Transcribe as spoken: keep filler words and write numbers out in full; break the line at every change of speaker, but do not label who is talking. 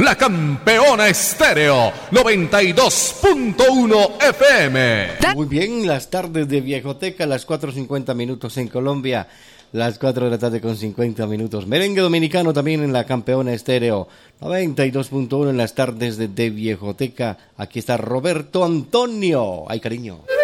la Campeona Estéreo noventa y dos punto uno F M.
Muy bien, las tardes de Viejoteca, las cuatro cincuenta minutos en Colombia, las cuatro de la tarde con cincuenta minutos. Merengue dominicano también en la Campeona Estéreo noventa y dos punto uno en las tardes de, de Viejoteca. Aquí está Roberto Antonio. Ay, cariño.